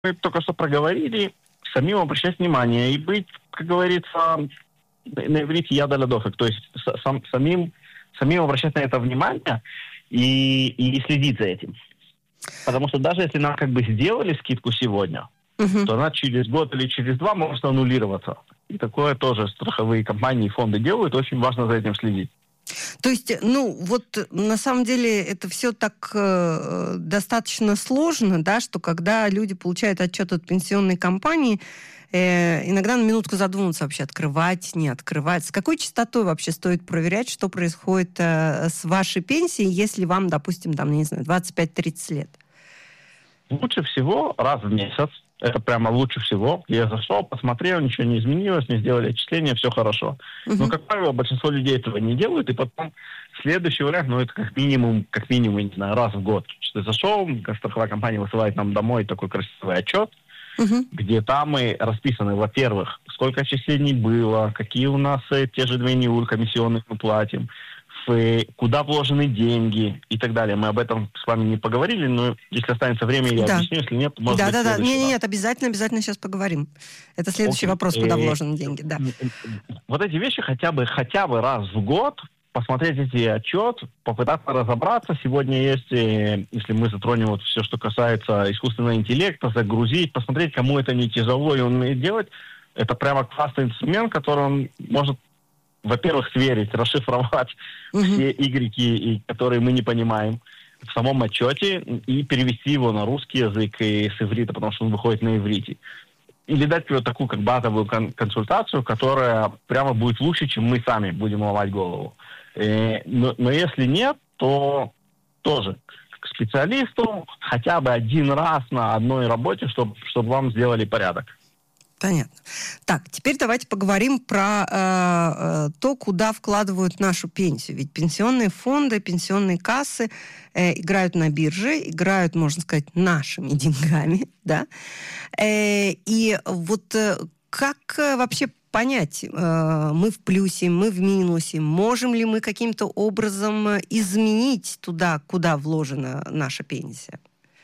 мы только что проговорили, самим обращать внимание и быть, как говорится, на иврите яд аля дофек, то есть самим обращать на это внимание и следить за этим. Потому что даже если нам как бы сделали скидку сегодня, то она через год или через 2 может аннулироваться. И такое тоже страховые компании и фонды делают, очень важно за этим следить. То есть, на самом деле это все так достаточно сложно, да, что когда люди получают отчет от пенсионной компании, иногда на минутку задумываться вообще, открывать, не открывать. С какой частотой вообще стоит проверять, что происходит с вашей пенсией, если вам, допустим, 25-30 лет? Лучше всего раз в месяц. Это прямо лучше всего. Я зашел, посмотрел, ничего не изменилось, не сделали отчисления, все хорошо. Но, как правило, большинство людей этого не делают, и потом следующий вариант, это как минимум, не знаю, раз в год. Ты зашел, страховая компания высылает нам домой такой красивый отчет, где там и расписаны, во-первых, сколько отчислений было, какие у нас те же 2 ниуль комиссионных мы платим, куда вложены деньги и так далее. Мы об этом с вами не поговорили, но если останется время, я объясню. Если нет, может быть, Да. Нет, обязательно сейчас поговорим. Это следующий вопрос, куда вложены деньги. Да. Вот эти вещи хотя бы раз в год посмотреть эти отчет, попытаться разобраться. Сегодня есть, если мы затронем все, что касается искусственного интеллекта, загрузить, посмотреть, кому это не тяжело и он умеет делать. Это прямо классный инструмент, который он может, во-первых, сверить, расшифровать все игреки, которые мы не понимаем в самом отчете, и перевести его на русский язык и с иврита, потому что он выходит на иврите. Или дать вот такую как базовую консультацию, которая прямо будет лучше, чем мы сами будем ломать голову. Но если нет, то тоже к специалисту хотя бы один раз на одной работе, чтобы вам сделали порядок. Понятно. Так, теперь давайте поговорим про то, куда вкладывают нашу пенсию. Ведь пенсионные фонды, пенсионные кассы играют на бирже, играют, можно сказать, нашими деньгами, да? И вот как вообще понять, мы в плюсе, мы в минусе, можем ли мы каким-то образом изменить туда, куда вложена наша пенсия?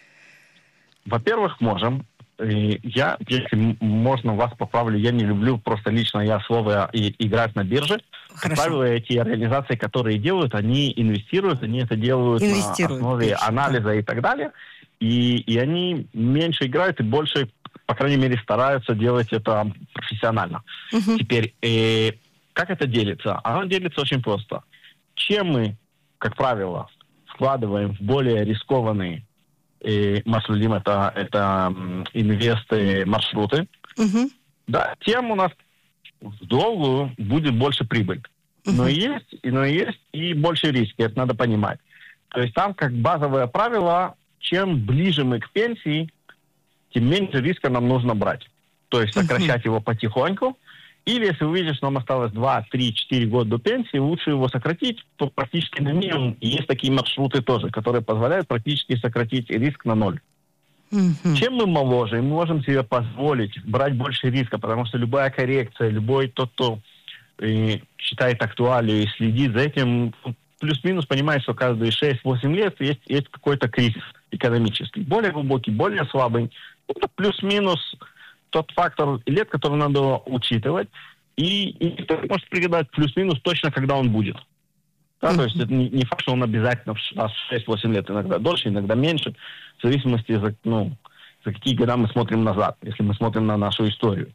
Во-первых, можем. Я, если можно, вас поправлю, я не люблю просто лично слово играть на бирже. Как правило, эти организации, которые делают, они инвестируют, они это делают на основе анализа и так далее. И они меньше играют и больше, по крайней мере, стараются делать это профессионально. Теперь, как это делится? Оно делится очень просто. Чем мы, как правило, вкладываем в более рискованные маслудим, это инвесты маршруты, да, тем у нас в долгую будет больше прибыль. Но есть и больше риски, это надо понимать. То есть там как базовое правило, чем ближе мы к пенсии, тем меньше риска нам нужно брать. То есть сокращать его потихоньку. Или если вы видите, что нам осталось 2, 3, 4 года до пенсии, лучше его сократить, то практически на минимум. И есть такие маршруты тоже, которые позволяют практически сократить риск на 0. Чем мы моложе, мы можем себе позволить брать больше риска, потому что любая коррекция, любой тот, кто считает актуалью и следит за этим, плюс-минус понимает, что каждые 6-8 лет есть какой-то кризис экономический. Более глубокий, более слабый. Это плюс-минус тот фактор лет, который надо учитывать, и который может пригадать плюс-минус точно, когда он будет. Да, то есть это не факт, что он обязательно в 6-8 лет, иногда дольше, иногда меньше, в зависимости за какие года мы смотрим назад, если мы смотрим на нашу историю.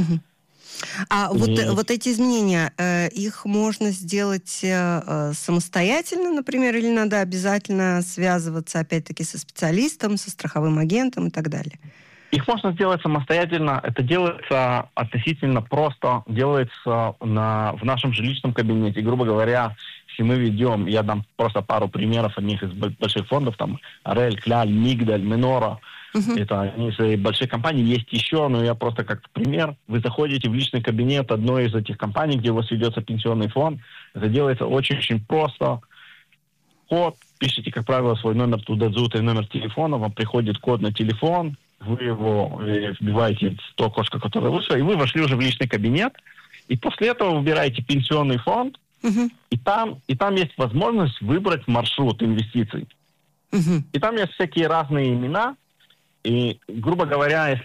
А вот эти изменения, их можно сделать самостоятельно, например, или надо обязательно связываться, опять-таки, со специалистом, со страховым агентом и так далее? Их можно сделать самостоятельно. Это делается относительно просто. Делается в нашем жилищном кабинете. Грубо говоря, если мы ведем, я дам просто пару примеров одних из больших фондов, там Арель, Кляль, Мигдаль, Минора. Это одни из больших компаний. Есть еще, но я просто как пример. Вы заходите в личный кабинет одной из этих компаний, где у вас ведется пенсионный фонд. Это делается очень-очень просто. Код, пишите, как правило, свой номер Тудадзут и номер телефона, вам приходит код на телефон, вы его вбиваете в то окошко, которое вышло, и вы вошли уже в личный кабинет, и после этого выбираете пенсионный фонд, и там есть возможность выбрать маршрут инвестиций. И там есть всякие разные имена, И, грубо говоря, если